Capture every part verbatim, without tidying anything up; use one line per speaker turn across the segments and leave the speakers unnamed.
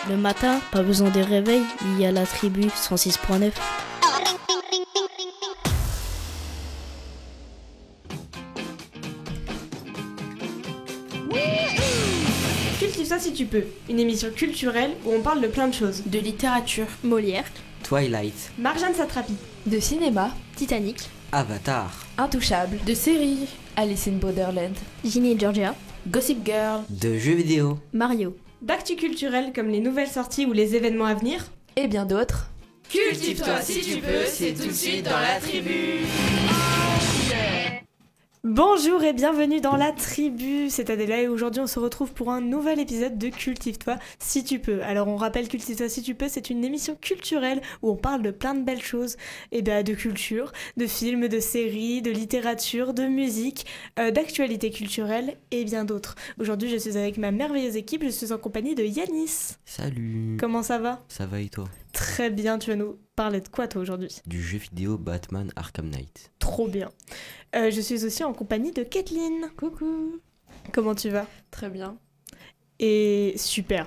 Le matin, pas besoin de réveil, il y a la tribu cent six point neuf.
Cultive-toi si tu peux, une émission culturelle où on parle de plein de choses.
De littérature,
Molière,
Twilight,
Marjane Satrapi,
de cinéma,
Titanic,
Avatar,
Intouchable,
de séries,
Alice in Borderland,
Ginny et Georgia,
Gossip Girl,
de jeux vidéo,
Mario.
d'actu culturel comme les nouvelles sorties ou les événements à venir.
et bien d'autres.
Cultive-toi si tu peux, c'est tout de suite dans la tribu.
Bonjour et bienvenue dans la tribu, c'est Adela et aujourd'hui on se retrouve pour un nouvel épisode de Cultive-toi si tu peux. Alors on rappelle Cultive-toi si tu peux, c'est une émission culturelle où on parle de plein de belles choses, et ben de culture, de films, de séries, de littérature, de musique, euh, d'actualité culturelle et bien d'autres. Aujourd'hui je suis avec ma merveilleuse équipe, je suis en compagnie de Yanis.
salut.
Comment ça va ?
Ça va et toi?
Très bien, tu vas nous parler de quoi toi aujourd'hui ?
Du jeu vidéo Batman Arkham Knight.
Trop bien. Euh, je suis aussi en compagnie de Kathleen.
Coucou.
Comment tu vas ?
Très bien.
Et super.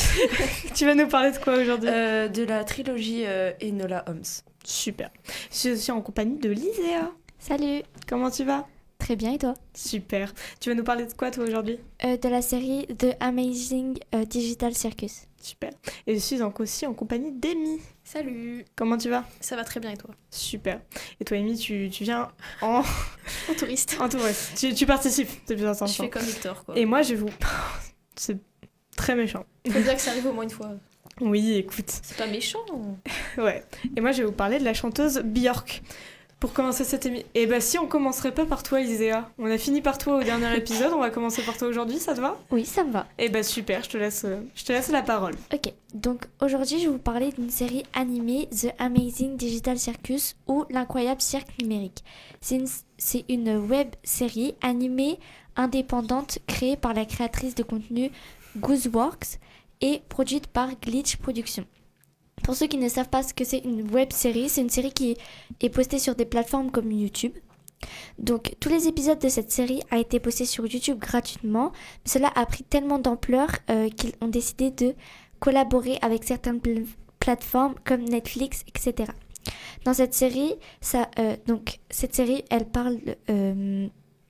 Tu vas nous parler de quoi aujourd'hui ?
Euh, de la trilogie euh, Enola Holmes.
Super. Je suis aussi en compagnie de Liséa.
Salut,
Comment tu vas ?
très bien et toi?
Super. Tu vas nous parler de quoi toi aujourd'hui ?
Euh, De la série The Amazing euh, Digital Circus.
Super. Et je suis en- aussi en compagnie d'Amy.
Salut,
Comment tu vas ?
ça va très bien et toi?
Super. Et toi Amy, tu, tu viens en,
En touriste.
en touriste. Tu, tu participes, c'est plus
Je
intéressant.
fais comme Victor quoi.
Et moi je vais vous... C'est très méchant.
Faut bien que ça arrive au moins une fois.
Oui, écoute.
C'est pas méchant.
Ouais. Et moi, je vais vous parler de la chanteuse Björk. Pour commencer cette émission. Et bah, si on commencerait pas par toi, Liséa. On a fini par toi au dernier épisode, on va commencer par toi aujourd'hui, ça te va ?
Oui, ça me va.
Et bah, super, je te laisse, euh, je te laisse la parole.
Ok, donc aujourd'hui je vais vous parler d'une série animée The Amazing Digital Circus ou l'incroyable cirque numérique. C'est une, c'est une web série animée indépendante créée par la créatrice de contenu Gooseworks et produite par Glitch Productions. Pour ceux qui ne savent pas ce que c'est une web série, c'est une série qui est postée sur des plateformes comme YouTube. Donc tous les épisodes de cette série ont été postés sur YouTube gratuitement. Mais cela a pris tellement d'ampleur euh, qu'ils ont décidé de collaborer avec certaines pl- plateformes comme Netflix, et cetera. Dans cette série, ça, euh, donc cette série, elle parle euh,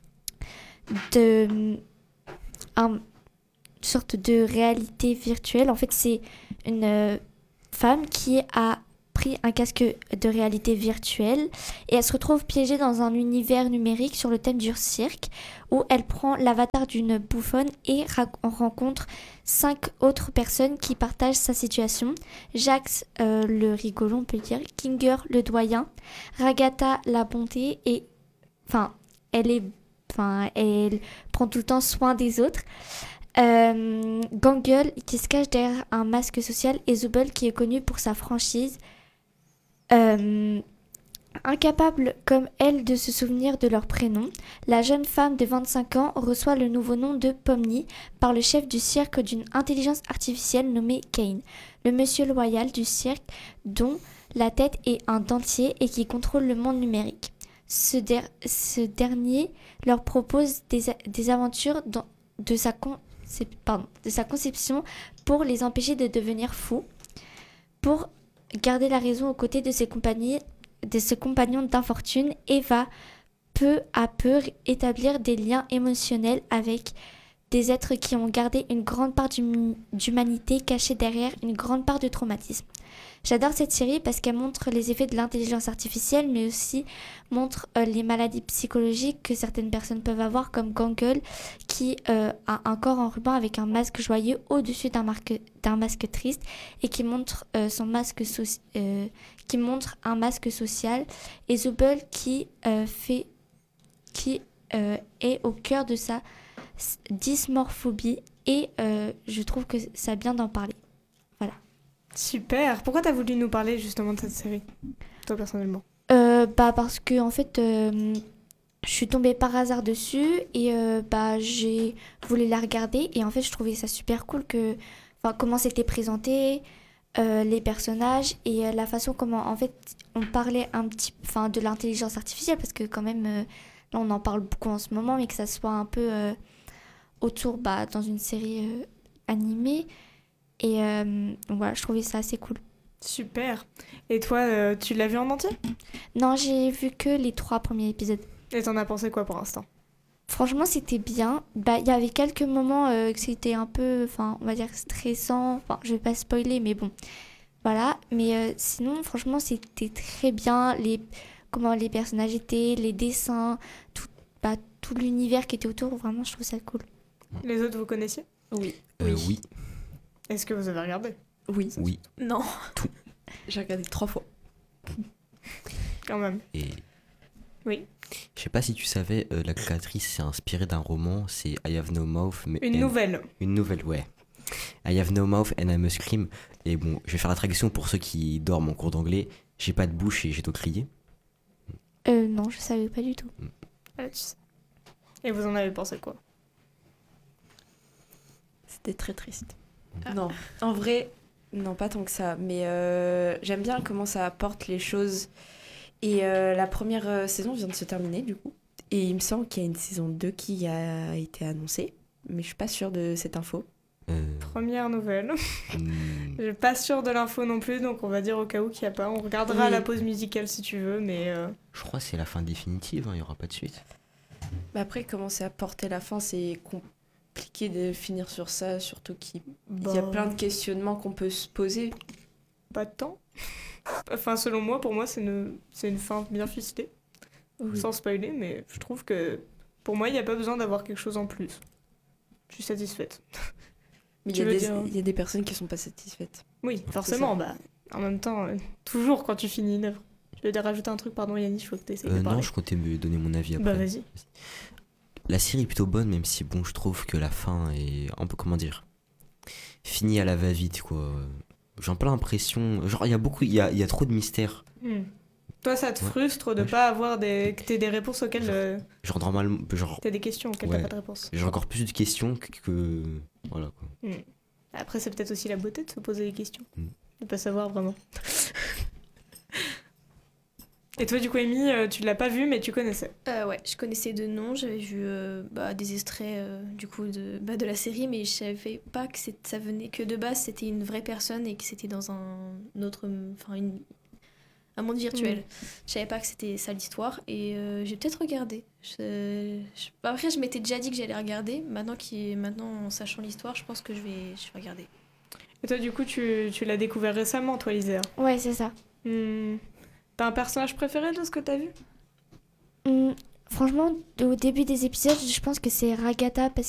de un- une sorte de réalité virtuelle. En fait, c'est une euh, femme qui a pris un casque de réalité virtuelle et elle se retrouve piégée dans un univers numérique sur le thème du cirque où elle prend l'avatar d'une bouffonne et ra- rencontre cinq autres personnes qui partagent sa situation. Jax, euh, le rigolo on peut dire, Kinger, le doyen, Ragata, la bonté et... Enfin, elle est... Enfin, elle prend tout le temps soin des autres. Euh, Gangle qui se cache derrière un masque social et Zubul qui est connu pour sa franchise. Euh, incapable comme elle de se souvenir de leur prénom, la jeune femme de vingt-cinq ans reçoit le nouveau nom de Pomni par le chef du cirque d'une intelligence artificielle nommée Kane, le monsieur loyal du cirque dont la tête est un dentier et qui contrôle le monde numérique. Ce, der- ce dernier leur propose des, a- des aventures dans- de sa con- c'est- pardon, de sa conception pour les empêcher de devenir fous, pour garder la raison aux côtés de ses compagnies, de ses compagnons d'infortune et va peu à peu établir des liens émotionnels avec des êtres qui ont gardé une grande part d'hum- d'humanité cachée derrière une grande part de traumatisme. J'adore cette série parce qu'elle montre les effets de l'intelligence artificielle, mais aussi montre euh, les maladies psychologiques que certaines personnes peuvent avoir, comme Gangle, qui euh, a un corps en ruban avec un masque joyeux au-dessus d'un, marque- d'un masque triste et qui montre euh, son masque soci- euh, qui montre un masque social, et Zubul qui euh, fait qui euh, est au cœur de sa s- dysmorphobie et euh, je trouve que c'est bien d'en parler.
Super. Pourquoi t'as voulu nous parler justement de cette série, toi personnellement ?
Euh, bah parce que en fait euh, je suis tombée par hasard dessus et euh, bah j'ai voulu la regarder et en fait je trouvais ça super cool que enfin comment c'était présenté, euh, les personnages et euh, la façon comment en fait on parlait un petit enfin de l'intelligence artificielle parce que quand même euh, là on en parle beaucoup en ce moment mais que ça soit un peu euh, autour bah dans une série euh, animée. Et euh, donc voilà, je trouvais ça assez cool.
Super. Et toi, euh, tu l'as vu en entier?
Non, j'ai vu que les trois premiers épisodes.
Et t'en as pensé quoi pour l'instant?
Franchement, c'était bien. Bah, il y avait quelques moments euh, que c'était un peu, enfin, on va dire stressant. Enfin, je vais pas spoiler, mais bon, voilà. Mais euh, sinon, franchement, c'était très bien. Les, comment les personnages étaient, les dessins, tout, bah, tout l'univers qui était autour. Vraiment, je trouve ça cool.
Les autres, vous connaissiez?
Oui.
Euh, oui.
Est-ce que vous avez regardé?
Oui.
Oui.
Non.
J'ai regardé trois fois.
Quand même.
Et
Oui.
je sais pas si tu savais, euh, la créatrice s'est inspirée d'un roman, c'est I Have No Mouth. Mais
Une
and-
nouvelle.
Une nouvelle, ouais. I Have No Mouth and I Must Scream. Et bon, je vais faire la traduction pour ceux qui dorment en cours d'anglais. J'ai pas de bouche et j'ai dois crier.
Euh, non, je savais pas du tout.
Ah, tu sais. Et vous en avez pensé quoi?
C'était très triste.
Ah.
Non, en vrai, non, pas tant que ça. Mais euh, j'aime bien comment ça apporte les choses. Et euh, la première euh, saison vient de se terminer, du coup. Et il me semble qu'il y a une saison deux qui a été annoncée. Mais je suis pas sûre de cette info.
Euh,
Première nouvelle.
hmm,
Je suis pas sûre de l'info non plus, donc on va dire au cas où qu'il n'y a pas. On regardera
Oui.
la pause musicale si tu veux, mais euh,
je crois que c'est la fin définitive, il y aura pas de suite.
Mais après, comment c'est apporter la fin, c'est compliqué de finir sur ça. Surtout qu'il y a
bah,
plein de questionnements qu'on peut se poser.
pas de temps. Enfin, selon moi, pour moi, c'est une, c'est une fin bien ficelée. Sans spoiler, mais je trouve que pour moi, il n'y a pas besoin d'avoir quelque chose en plus. Je suis satisfaite.
Mais il
Tu
y, a
veux
des-
dire-
il y a des personnes qui sont pas satisfaites.
Oui, forcément, bah, en même temps, euh, toujours quand tu finis une œuvre. Je vais rajouter un truc, pardon Yannis, je faut que tu essayes
Euh,
de parler.
non, je comptais me donner mon avis après.
Bah vas-y.
La série est plutôt bonne, même si bon, je trouve que la fin est un peu, comment dire, finie à la va-vite, quoi. J'ai un peu l'impression, genre il y a beaucoup, il y a, il y a trop de mystères.
Hmm. Toi, ça te
Ouais.
frustre de
Ouais.
pas avoir des, que t'aies des réponses auxquelles... euh,
Genre normalement, genre
t'as des questions auxquelles
Ouais.
t'as pas de réponse.
j'ai encore plus de questions que, que- voilà quoi.
Après, c'est peut-être aussi la beauté de se poser des questions.
Hmm.
De pas savoir vraiment. Et toi, du coup, Amy, euh, tu l'as pas vu, mais tu connaissais.
Euh, ouais, je connaissais de nom, j'avais vu euh, bah, des extraits euh, du coup de, bah, de la série, mais je savais pas que c'est- ça venait que de base, c'était une vraie personne et que c'était dans un autre, enfin une, un monde virtuel.
Mm.
Je savais pas que c'était ça l'histoire et euh, j'ai peut-être regardé. Je, je- après, je m'étais déjà dit que j'allais regarder. Maintenant, qui, maintenant, en sachant l'histoire, je pense que je vais, je vais regarder.
Et toi, du coup, tu, tu l'as découvert récemment, toi, Isère.
Ouais, c'est ça.
Hmm. T'as un personnage préféré de ce que t'as vu?
Hum, franchement, au début des épisodes, je pense que c'est Ragata parce